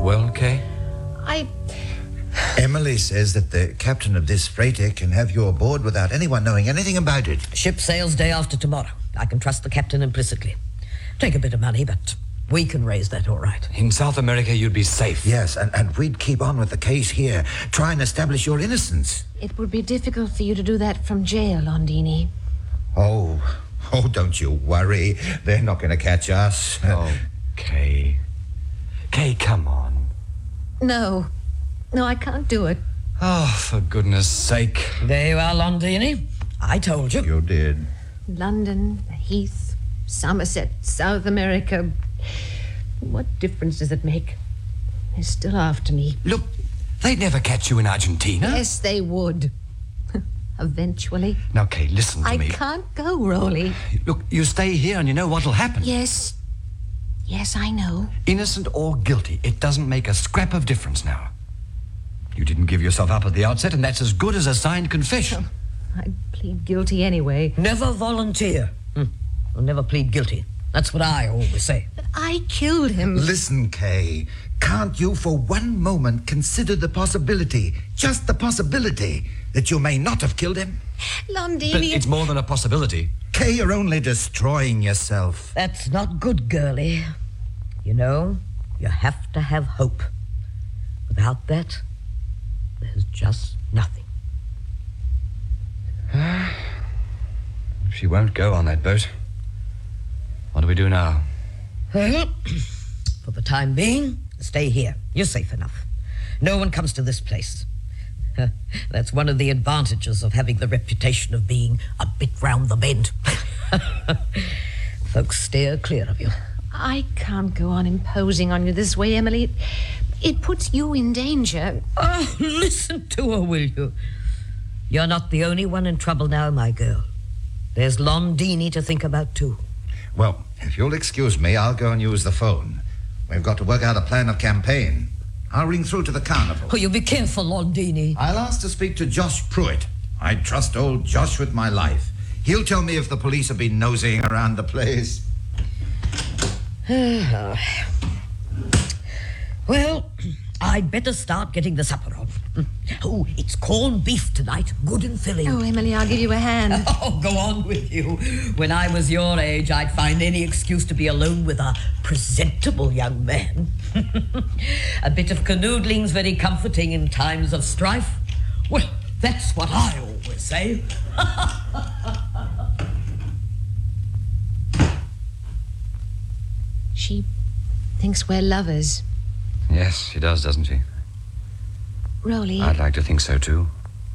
well, Kay? Emily says that the captain of this freighter can have you aboard without anyone knowing anything about it. Ship sails day after tomorrow. I can trust the captain implicitly. Take a bit of money, but we can raise that all right. In South America, you'd be safe. Yes, and we'd keep on with the case here. Try and establish your innocence. It would be difficult for you to do that from jail, Londini. Oh, don't you worry. They're not going to catch us. Oh, Kay. Kay, come on. No, I can't do it. Oh, for goodness sake. There you are, Londini. I told you. You did. London, Heath, Somerset, South America. What difference does it make? They're still after me. Look, they'd never catch you in Argentina. Yes, they would. Eventually. Now, Kay, listen to me. I can't go, Rolly. Look, you stay here and you know what'll happen. Yes, I know. Innocent or guilty, it doesn't make a scrap of difference now. You didn't give yourself up at the outset, and that's as good as a signed confession. I'd plead guilty anyway. Never volunteer. Or never plead guilty. That's what I always say. But I killed him. Listen, Kay. Can't you for one moment consider the possibility, just the possibility, that you may not have killed him? Londini... But it's more than a possibility. Kay, you're only destroying yourself. That's not good, girlie. You know, you have to have hope. Without that, there's just nothing. She won't go on that boat. What do we do now? Well, for the time being, stay here. You're safe enough. No one comes to this place. That's one of the advantages of having the reputation of being a bit round the bend. Folks steer clear of you. I can't go on imposing on you this way, Emily. It puts you in danger. Oh, listen to her, will you? You're not the only one in trouble now, my girl. There's Londini to think about, too. Well, if you'll excuse me, I'll go and use the phone. We've got to work out a plan of campaign. I'll ring through to the carnival. Oh, you be careful, Londini. I'll ask to speak to Josh Pruitt. I trust old Josh with my life. He'll tell me if the police have been nosing around the place. Well, I'd better start getting the supper on. Oh, it's corned beef tonight, good and filling. Oh, Emily, I'll give you a hand. Oh, go on with you. When I was your age, I'd find any excuse to be alone with a presentable young man. A bit of canoodling's very comforting in times of strife. Well, that's what I always say. She thinks we're lovers. Yes, she does, doesn't she? Rolly. I'd like to think so, too.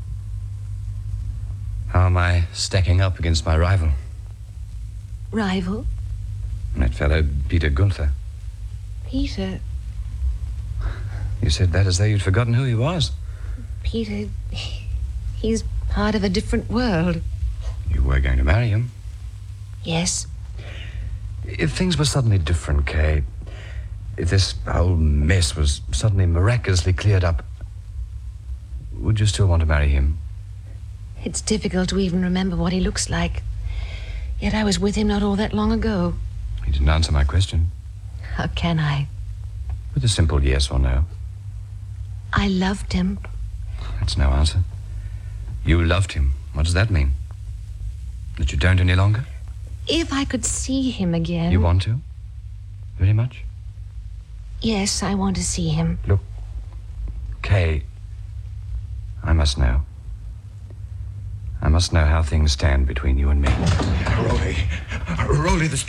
How am I stacking up against my rival? Rival? That fellow, Peter Gunther. Peter. You said that as though you'd forgotten who he was. Peter, he's part of a different world. You were going to marry him. Yes. If things were suddenly different, Kay, if this whole mess was suddenly miraculously cleared up, would you still want to marry him? It's difficult to even remember what he looks like. Yet I was with him not all that long ago. You didn't answer my question. How can I? With a simple yes or no. I loved him. That's no answer. You loved him. What does that mean? That you don't any longer? If I could see him again... You want to? Very much? Yes, I want to see him. Look, Kay, I must know. I must know how things stand between you and me. Rolly, there's